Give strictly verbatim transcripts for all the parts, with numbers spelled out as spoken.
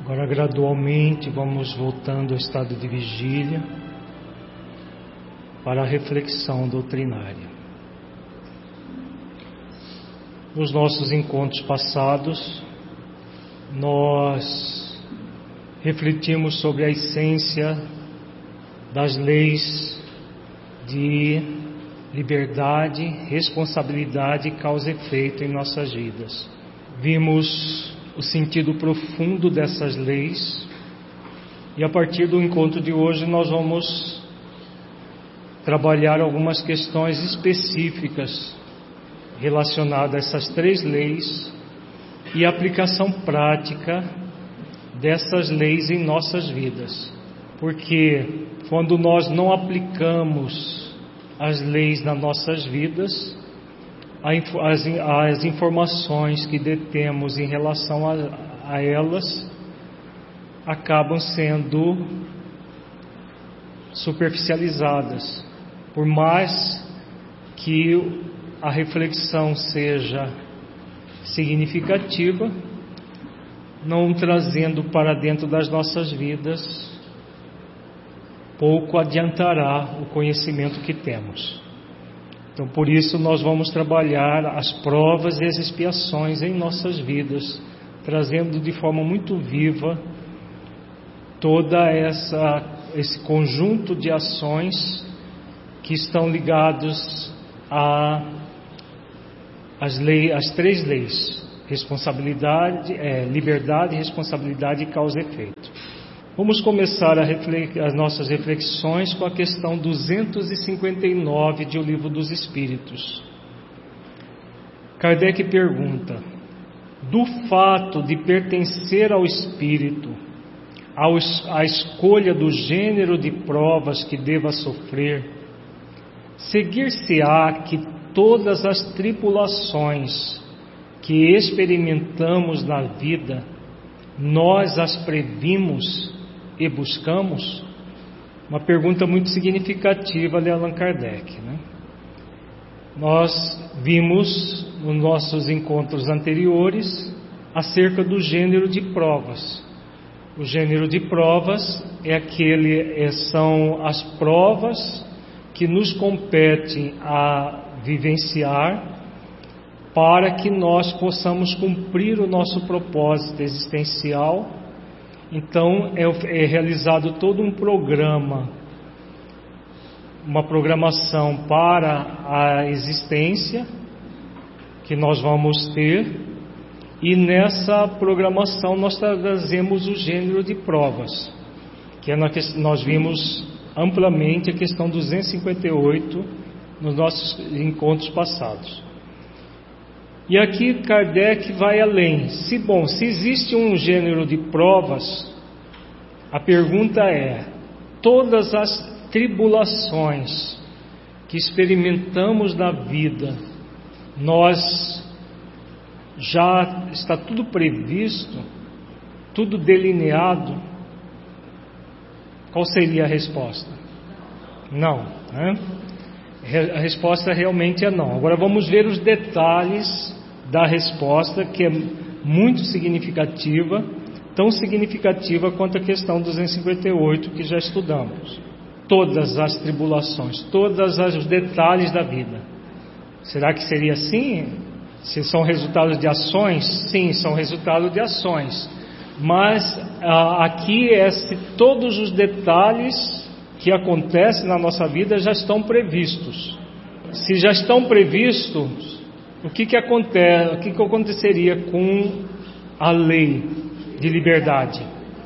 Agora, gradualmente, vamos voltando ao estado de vigília para a reflexão doutrinária. Nos nossos encontros passados, nós refletimos sobre a essência das leis de liberdade, responsabilidade e causa e efeito em nossas vidas. Vimos o sentido profundo dessas leis e a partir do encontro de hoje nós vamos trabalhar algumas questões específicas relacionadas a essas três leis e a aplicação prática dessas leis em nossas vidas. Porque quando nós não aplicamos as leis nas nossas vidas, as, as informações que detemos em relação a, a elas acabam sendo superficializadas. Por mais que a reflexão seja significativa, não trazendo para dentro das nossas vidas, pouco adiantará o conhecimento que temos. Então, por isso, nós vamos trabalhar as provas e as expiações em nossas vidas, trazendo de forma muito viva toda essa esse conjunto de ações que estão ligados a as leis, as três leis: responsabilidade, é, liberdade, responsabilidade e causa e efeito. Vamos começar a refletir, as nossas reflexões com a questão duzentos e cinquenta e nove de O Livro dos Espíritos. Kardec pergunta: do fato de pertencer ao espírito, à escolha do gênero de provas que deva sofrer, seguir-se-á que todas as tribulações que experimentamos na vida, nós as previmos e buscamos? Uma pergunta muito significativa de Allan Kardec, né? Nós vimos nos nossos encontros anteriores acerca do gênero de provas. O gênero de provas é aquele, são as provas que nos competem a vivenciar para que nós possamos cumprir o nosso propósito existencial. Então é, é realizado todo um programa, uma programação para a existência que nós vamos ter, e nessa programação nós trazemos o gênero de provas, que é na que nós vimos amplamente a questão duzentos e cinquenta e oito nos nossos encontros passados. E aqui Kardec vai além. Se, bom, se existe um gênero de provas, a pergunta é: todas as tribulações que experimentamos na vida, nós já está tudo previsto, tudo delineado? Qual seria a resposta? Não, né? A resposta realmente é não. Agora vamos ver os detalhes da resposta, que é muito significativa, tão significativa quanto a questão duzentos e cinquenta e oito que já estudamos. Todas as tribulações, todos os detalhes da vida. Será que seria assim? Se são resultados de ações? Sim, são resultados de ações. Mas ah, aqui é se todos os detalhes que acontecem na nossa vida já estão previstos. Se já estão previstos, o que que acontece, o que que aconteceria com a lei de liberdade?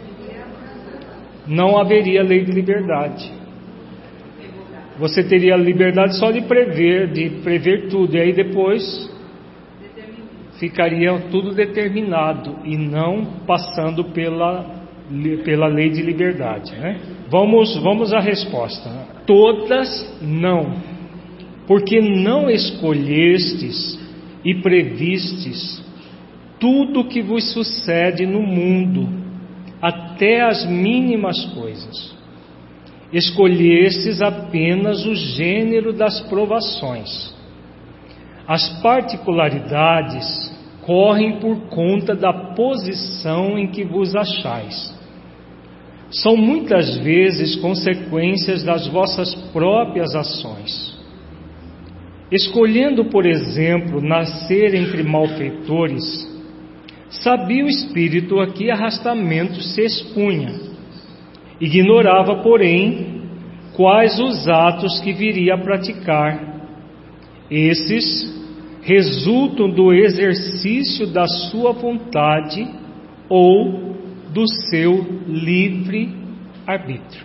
Não haveria lei de liberdade. Você teria a liberdade só de prever, de prever tudo, e aí depois ficaria tudo determinado e não passando pela, pela lei de liberdade, né? Vamos, vamos à resposta. Todas não, porque não escolhestes e previstes tudo o que vos sucede no mundo, até as mínimas coisas. Escolhestes apenas o gênero das provações. As particularidades correm por conta da posição em que vos achais. São muitas vezes consequências das vossas próprias ações. Escolhendo, por exemplo, nascer entre malfeitores, sabia o espírito a que arrastamento se expunha. Ignorava, porém, quais os atos que viria a praticar. Esses resultam do exercício da sua vontade ou do seu livre arbítrio.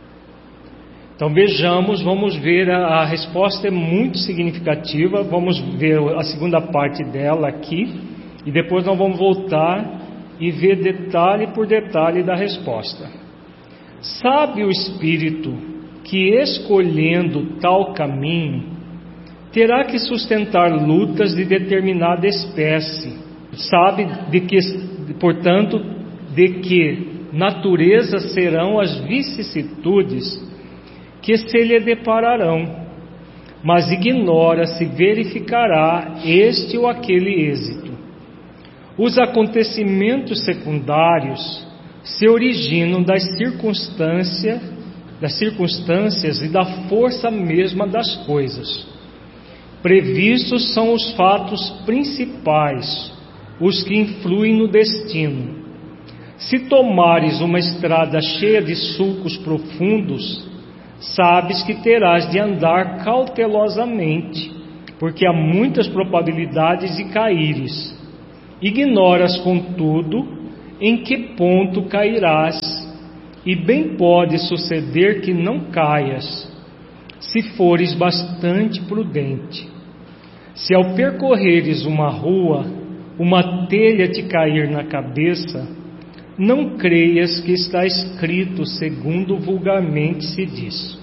Então vejamos, vamos ver, a, a resposta é muito significativa. Vamos ver a segunda parte dela aqui e depois nós vamos voltar e ver detalhe por detalhe da resposta. Sabe o espírito que, escolhendo tal caminho, terá que sustentar lutas de determinada espécie. Sabe de que, portanto, de que natureza serão as vicissitudes que se lhe depararão, mas ignora se verificará este ou aquele êxito. Os acontecimentos secundários se originam das circunstâncias, das circunstâncias e da força mesma das coisas. Previstos são os fatos principais, os que influem no destino. Se tomares uma estrada cheia de sulcos profundos, sabes que terás de andar cautelosamente, porque há muitas probabilidades de caíres. Ignoras, contudo, em que ponto cairás, e bem pode suceder que não caias, se fores bastante prudente. Se ao percorreres uma rua, uma telha te cair na cabeça, não creias que está escrito segundo vulgarmente se diz.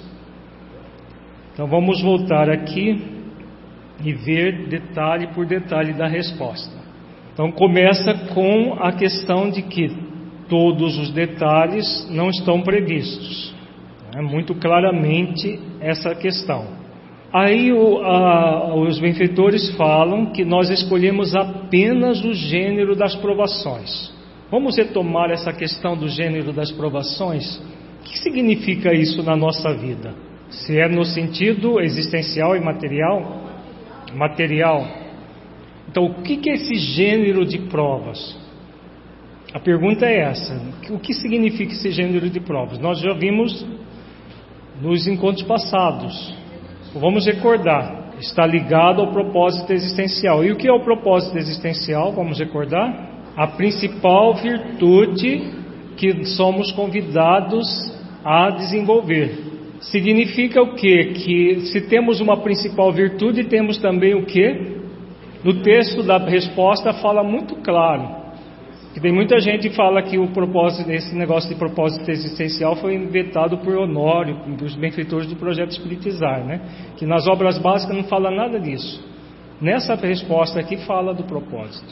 Então vamos voltar aqui e ver detalhe por detalhe da resposta. Então começa com a questão de que todos os detalhes não estão previstos. É muito claramente essa questão. Aí o, a, os benfeitores falam que nós escolhemos apenas o gênero das provações. Vamos retomar essa questão do gênero das provações? O que significa isso na nossa vida? Se é no sentido existencial e material? Material. Então, o que é esse gênero de provas? A pergunta é essa: o que significa esse gênero de provas? Nós já vimos nos encontros passados. Vamos recordar. Está ligado ao propósito existencial. E o que é o propósito existencial? Vamos recordar? A principal virtude que somos convidados a desenvolver. Significa o quê? Que se temos uma principal virtude, temos também o quê? No texto da resposta fala muito claro. Que tem muita gente que fala que o propósito, esse negócio de propósito existencial foi inventado por Honório, dos benfeitores do projeto Espiritizar, né? Que nas obras básicas não fala nada disso. Nessa resposta aqui fala do propósito.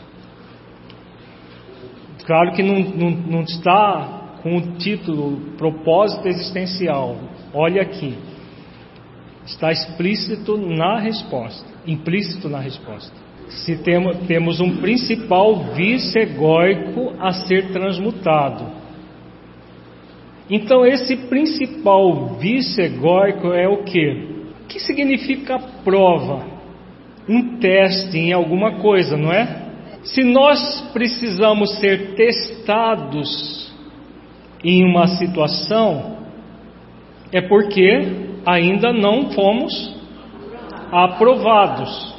Claro que não, não, não está com o título propósito existencial. Olha aqui, está explícito na resposta, implícito na resposta. Se temos, temos um principal vício egóico a ser transmutado. Então esse principal vício egóico é o quê? O que significa prova? Um teste em alguma coisa, não é? Se nós precisamos ser testados em uma situação, é porque ainda não fomos aprovados.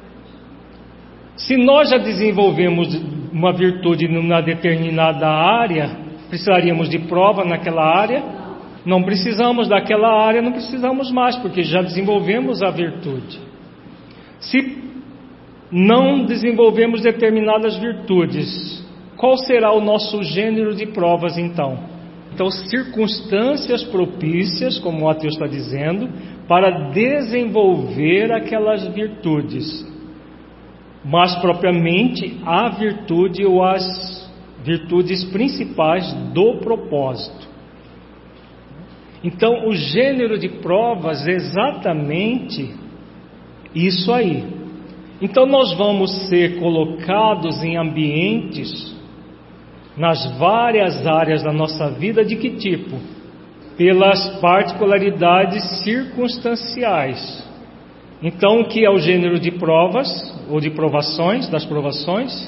Se nós já desenvolvemos uma virtude numa determinada área, precisaríamos de prova naquela área? Não precisamos daquela área, não precisamos mais, porque já desenvolvemos a virtude. Se não desenvolvemos determinadas virtudes, qual será o nosso gênero de provas então? Então, circunstâncias propícias, como o Ateu está dizendo, para desenvolver aquelas virtudes, mas propriamente a virtude ou as virtudes principais do propósito. Então, o gênero de provas é exatamente isso aí. Então nós vamos ser colocados em ambientes, nas várias áreas da nossa vida, de que tipo? Pelas particularidades circunstanciais. Então, o que é o gênero de provas, ou de provações, das provações?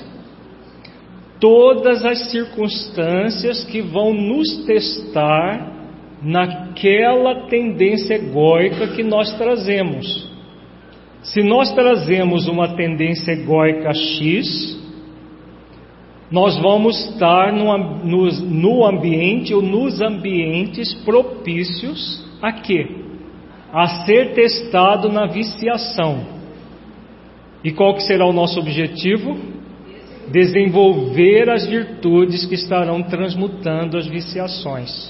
Todas as circunstâncias que vão nos testar naquela tendência egóica que nós trazemos. Se nós trazemos uma tendência egóica X, nós vamos estar no, no, no ambiente ou nos ambientes propícios a quê? A ser testado na viciação. E qual que será o nosso objetivo? Desenvolver as virtudes que estarão transmutando as viciações.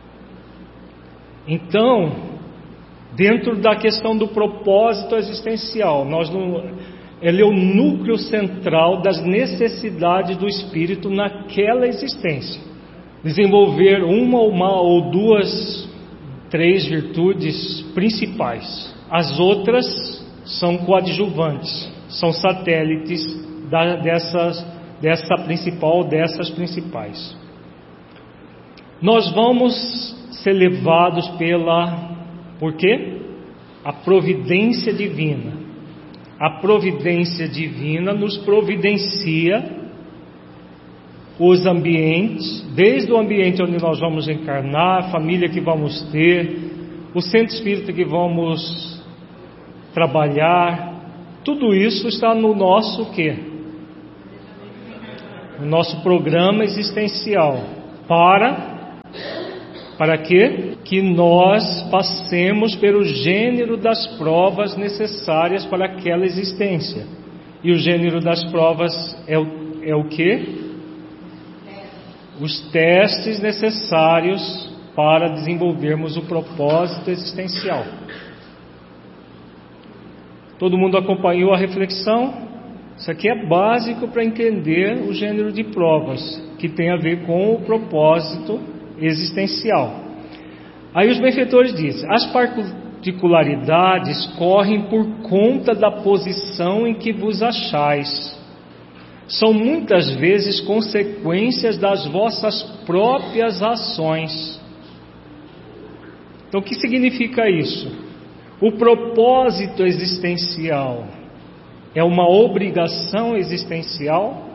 Então, dentro da questão do propósito existencial, nós não, ele é o núcleo central das necessidades do espírito naquela existência. Desenvolver uma ou, uma, ou duas, três virtudes principais. As outras são coadjuvantes, são satélites da, dessas, dessa principal, dessas principais. Nós vamos ser levados pela... Por quê? A providência divina. A providência divina nos providencia os ambientes, desde o ambiente onde nós vamos encarnar, a família que vamos ter, o centro espírita que vamos trabalhar, tudo isso está no nosso quê? No nosso programa existencial. Para... Para quê? Que nós passemos pelo gênero das provas necessárias para aquela existência. E o gênero das provas é o, é o quê? Os testes necessários para desenvolvermos o propósito existencial. Todo mundo acompanhou a reflexão? Isso aqui é básico para entender o gênero de provas, que tem a ver com o propósito existencial. Aí os benfeitores dizem: as particularidades correm por conta da posição em que vos achais. São muitas vezes consequências das vossas próprias ações. Então, o que significa isso? O propósito existencial é uma obrigação existencial?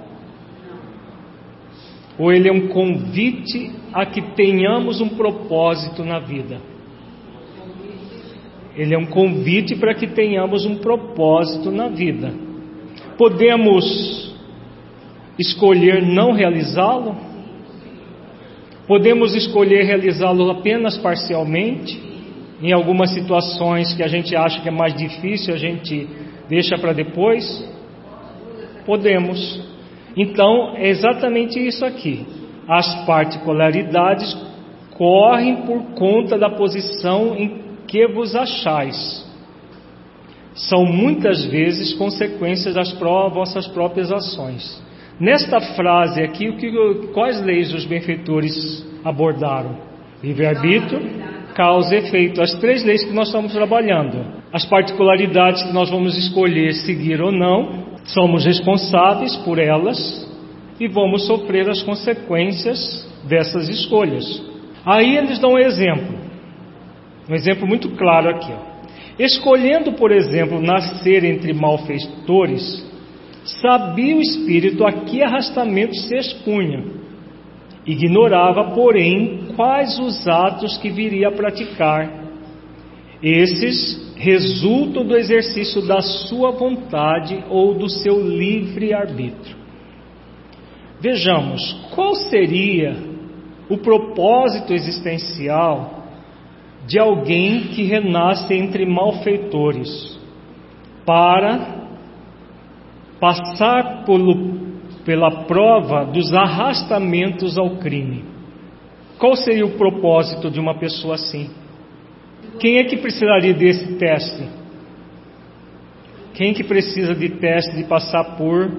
Ou ele é um convite a que tenhamos um propósito na vida? Ele é um convite para que tenhamos um propósito na vida. Podemos escolher não realizá-lo? Podemos escolher realizá-lo apenas parcialmente? Em algumas situações que a gente acha que é mais difícil, a gente deixa para depois? Podemos. Então, é exatamente isso aqui. As particularidades correm por conta da posição em que vos achais. São muitas vezes consequências das pró- vossas próprias ações. Nesta frase aqui, o que, quais leis os benfeitores abordaram? Livre-arbítrio, causa e efeito. As três leis que nós estamos trabalhando. As particularidades que nós vamos escolher seguir ou não, somos responsáveis por elas e vamos sofrer as consequências dessas escolhas. Aí eles dão um exemplo, um exemplo muito claro aqui, ó. Escolhendo, por exemplo, nascer entre malfeitores, sabia o espírito a que arrastamento se expunha. Ignorava, porém, quais os atos que viria a praticar. Esses resultam do exercício da sua vontade ou do seu livre arbítrio. Vejamos, qual seria o propósito existencial de alguém que renasce entre malfeitores? Para passar pelo, pela prova dos arrastamentos ao crime. Qual seria o propósito de uma pessoa assim? Quem é que precisaria desse teste? Quem que precisa de teste de passar por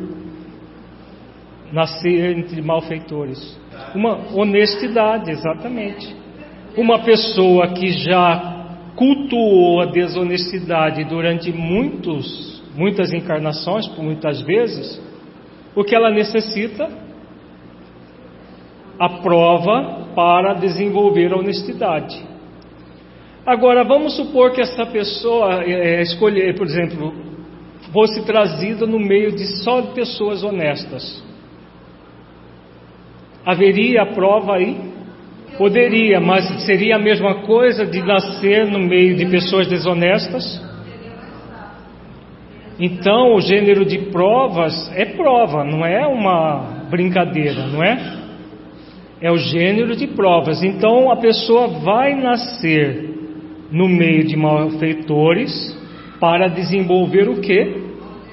nascer entre malfeitores? Uma honestidade, exatamente. Uma pessoa que já cultuou a desonestidade durante muitos muitas encarnações, por muitas vezes, o que ela necessita? A prova para desenvolver a honestidade. Agora, vamos supor que essa pessoa é, escolher, por exemplo, fosse trazida no meio de só pessoas honestas. Haveria a prova aí? Poderia, mas seria a mesma coisa de nascer no meio de pessoas desonestas? Então, o gênero de provas é prova, não é uma brincadeira, não é? É o gênero de provas. Então, a pessoa vai nascer no meio de malfeitores para desenvolver o quê?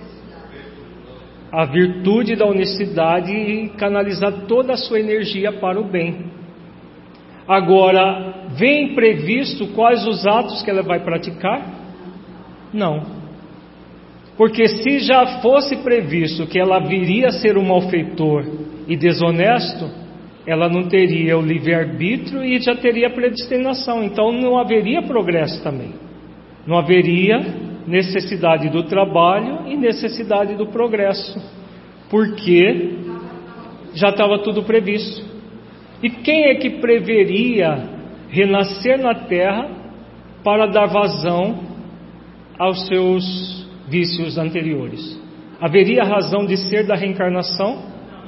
A virtude da honestidade e canalizar toda a sua energia para o bem. Agora, vem previsto quais os atos que ela vai praticar? Não. Porque se já fosse previsto que ela viria a ser um malfeitor e desonesto, ela não teria o livre-arbítrio e já teria predestinação. Então não haveria progresso também. Não haveria necessidade do trabalho e necessidade do progresso, porque já estava tudo previsto. E quem é que preveria renascer na Terra para dar vazão aos seus vícios anteriores? Haveria razão de ser da reencarnação?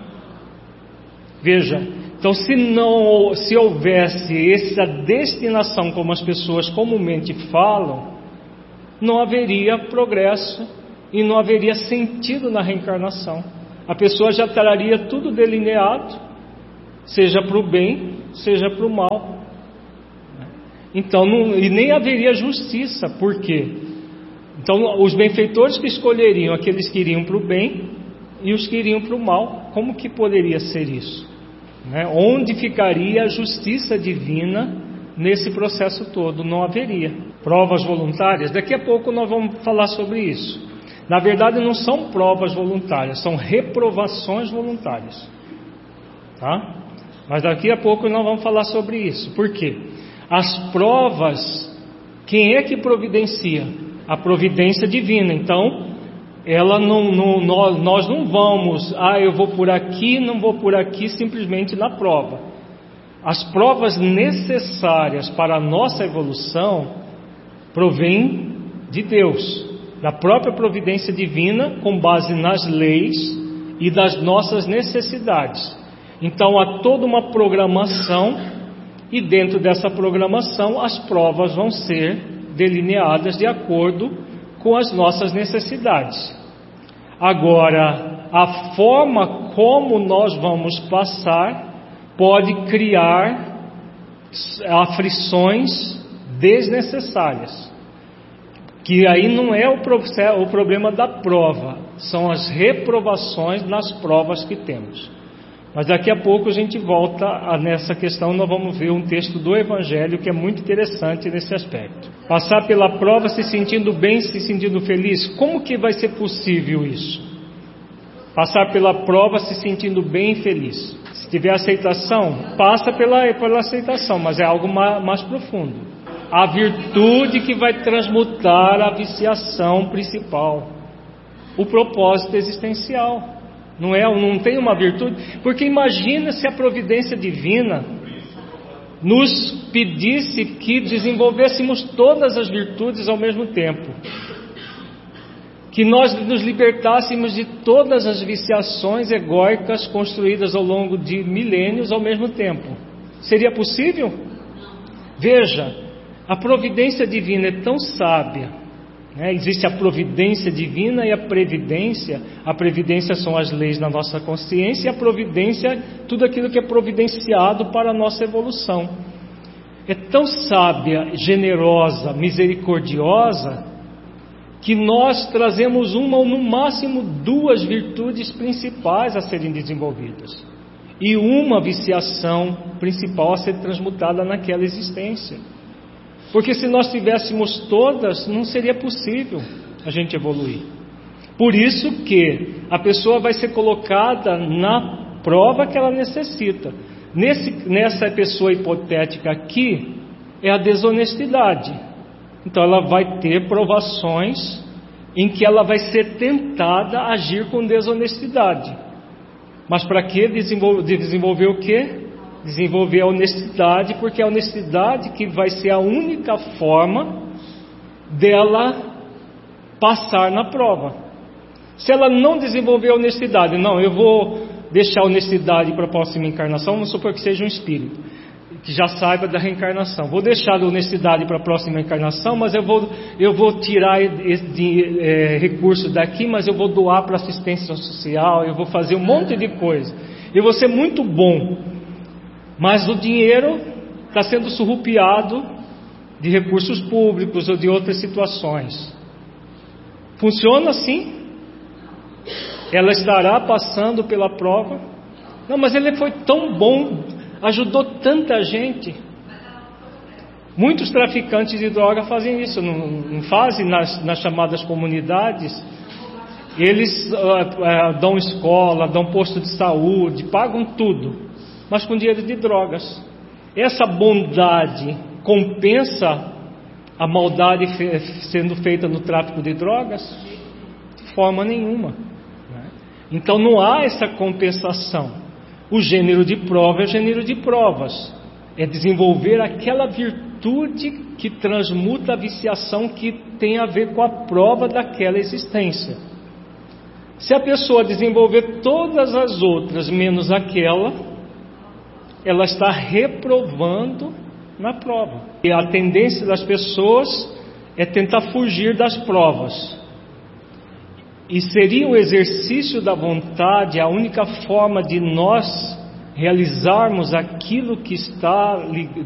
Veja, então se não, se houvesse essa destinação como as pessoas comumente falam, não haveria progresso e não haveria sentido na reencarnação. A pessoa já traria tudo delineado, seja para o bem, seja para o mal. Então, não, e nem haveria justiça. Por quê? Então, os benfeitores que escolheriam aqueles que iriam para o bem e os que iriam para o mal. Como que poderia ser isso? Né? Onde ficaria a justiça divina nesse processo todo? Não haveria. Provas voluntárias, daqui a pouco nós vamos falar sobre isso. Na verdade não são provas voluntárias, são reprovações voluntárias, tá? Mas daqui a pouco nós vamos falar sobre isso. Por quê? As provas, quem é que providencia? A providência divina. Então, ela não, não, nós, nós não vamos, ah, eu vou por aqui, não vou por aqui, simplesmente na prova. As provas necessárias para a nossa evolução provém de Deus, da própria providência divina, com base nas leis e das nossas necessidades. Então há toda uma programação, e dentro dessa programação as provas vão ser delineadas de acordo com as nossas necessidades. Agora, a forma como nós vamos passar pode criar aflições desnecessárias, que aí não é o, processo, o problema da prova, são as reprovações nas provas que temos. Mas daqui a pouco a gente volta a, nessa questão, nós vamos ver um texto do Evangelho que é muito interessante nesse aspecto. Passar pela prova se sentindo bem, se sentindo feliz, como que vai ser possível isso? Passar pela prova se sentindo bem e feliz. Se tiver aceitação, passa pela, pela aceitação, mas é algo mais, mais profundo. A virtude que vai transmutar a viciação principal, o propósito existencial. Não é, não tem uma virtude, porque imagina se a providência divina nos pedisse que desenvolvêssemos todas as virtudes ao mesmo tempo, que nós nos libertássemos de todas as viciações egóicas construídas ao longo de milênios ao mesmo tempo. Seria possível? Veja, a providência divina é tão sábia, né? Existe a providência divina e a previdência. A previdência são as leis na nossa consciência, e a providência, tudo aquilo que é providenciado para a nossa evolução. É tão sábia, generosa, misericordiosa, que nós trazemos uma ou no máximo duas virtudes principais a serem desenvolvidas, e uma viciação principal a ser transmutada naquela existência. Porque se nós tivéssemos todas, não seria possível a gente evoluir. Por isso que a pessoa vai ser colocada na prova que ela necessita. Nesse, nessa pessoa hipotética aqui, é a desonestidade. Então ela vai ter provações em que ela vai ser tentada a agir com desonestidade. Mas para que desenvolver, desenvolver o quê? Desenvolver a honestidade, porque é a honestidade que vai ser a única forma dela passar na prova. Se ela não desenvolver a honestidade, não, eu vou deixar a honestidade para a próxima encarnação, vamos supor que seja um espírito, que já saiba da reencarnação. Vou deixar a honestidade para a próxima encarnação, mas eu vou, eu vou tirar esse é, recurso daqui, mas eu vou doar para assistência social, eu vou fazer um monte de coisa. Eu vou ser muito bom, mas o dinheiro está sendo surrupiado de recursos públicos ou de outras situações. Funciona assim? Ela estará passando pela prova? Não, mas ele foi tão bom, ajudou tanta gente. Muitos traficantes de droga fazem isso, não, não fazem nas, nas chamadas comunidades. Eles uh, uh, dão escola, dão posto de saúde, pagam tudo, mas com dinheiro de drogas. Essa bondade compensa a maldade fe- sendo feita no tráfico de drogas? De forma nenhuma. Né? Então não há essa compensação. O gênero de prova é o gênero de provas. É desenvolver aquela virtude que transmuta a viciação que tem a ver com a prova daquela existência. Se a pessoa desenvolver todas as outras menos aquela, ela está reprovando na prova. E a tendência das pessoas é tentar fugir das provas. E seria o exercício da vontade a única forma de nós realizarmos aquilo que está